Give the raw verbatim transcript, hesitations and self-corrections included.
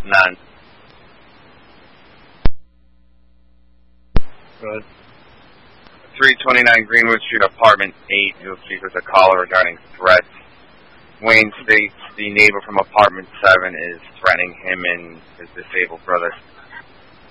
None. Good. three twenty-nine Greenwood Street, apartment eight. You'll speak with a caller regarding threats. Wayne states the neighbor from apartment seven is threatening him and his disabled brother.